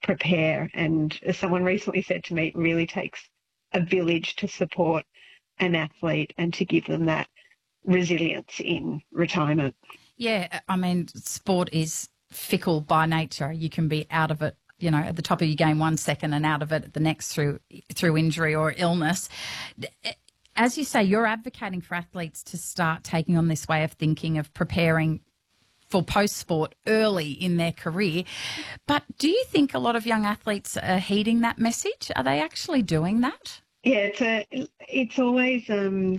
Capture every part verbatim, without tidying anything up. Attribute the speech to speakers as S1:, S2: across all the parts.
S1: prepare. And as someone recently said to me, it really takes a village to support an athlete and to give them that resilience in retirement.
S2: Yeah, I mean, sport is fickle by nature. You can be out of it, you know, at the top of your game one second and out of it at the next through through injury or illness. As you say, you're advocating for athletes to start taking on this way of thinking, of preparing for post-sport early in their career. But do you think a lot of young athletes are heeding that message? Are they actually doing that?
S1: Yeah, it's a, it's always um,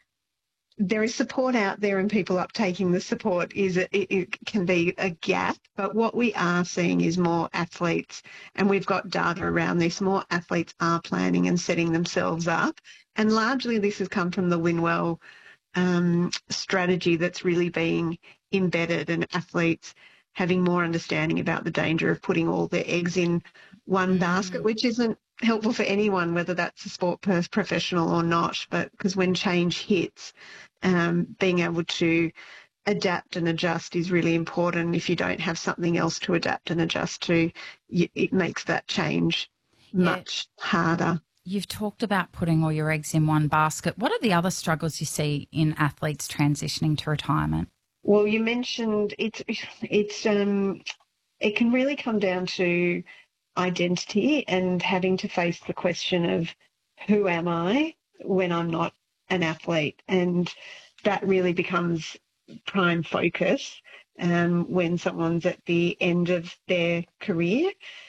S1: there is support out there, and people uptaking the support is it, it can be a gap. But what we are seeing is more athletes, and we've got data around this. More athletes are planning and setting themselves up, and largely this has come from the Winwell um, strategy that's really being embedded, and athletes having more understanding about the danger of putting all their eggs in one mm. basket, which isn't helpful for anyone, whether that's a sport professional or not. But because when change hits, um, being able to adapt and adjust is really important. If you don't have something else to adapt and adjust to, it makes that change yeah. much harder.
S2: You've talked about putting all your eggs in one basket. What are the other struggles you see in athletes transitioning to retirement?
S1: Well, you mentioned it's it's um it can really come down to identity and having to face the question of who am I when I'm not an athlete, and that really becomes prime focus um, when someone's at the end of their career.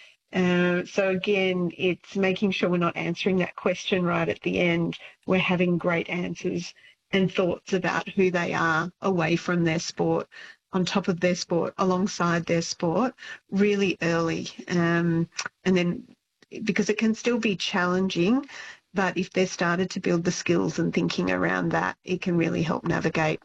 S1: Uh, so again, it's making sure we're not answering that question right at the end. We're having great answers and thoughts about who they are away from their sport, on top of their sport, alongside their sport, really early. Um, and then, because it can still be challenging, but if they've started to build the skills and thinking around that, it can really help navigate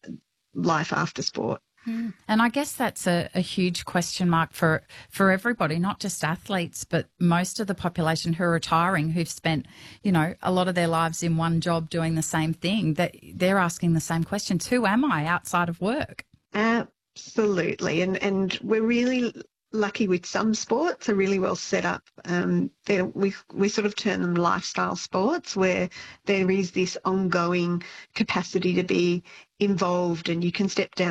S1: life after sport.
S2: Mm. And I guess that's a, a huge question mark for, for everybody, not just athletes, but most of the population who are retiring, who've spent, you know, a lot of their lives in one job doing the same thing, that they're asking the same questions. Who am I outside of work?
S1: Absolutely. And and we're really lucky with some sports are really well set up. Um, we we sort of term them lifestyle sports, where there is this ongoing capacity to be involved, and you can step down